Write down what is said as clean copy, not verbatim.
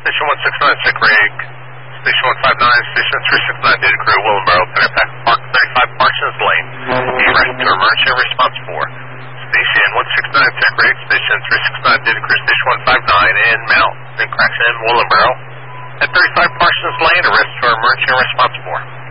Station 169, sick rig. Station 159, Station 369, data crew, Willenboro, Pennapack Park, 35 Parsons Lane. E-right to emergency response 4. Station 169, sick rig. Station 369, data crew, Station 159, in Mount, then cracks in Willenboro. At 35 Parsons Lane, arrest to emergency response 4.